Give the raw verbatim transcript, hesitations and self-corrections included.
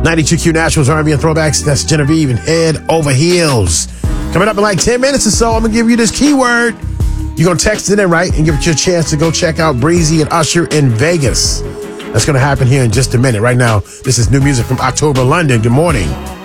ninety-two Q Nationals, R and B and Throwbacks. That's Genevieve and Head Over Heels. Coming up in like ten minutes or so, I'm going to give you this keyword. You're going to text it in, right, and give it your chance to go check out Breezy and Usher in Vegas. That's going to happen here in just a minute. Right now, this is new music from October London. Good morning.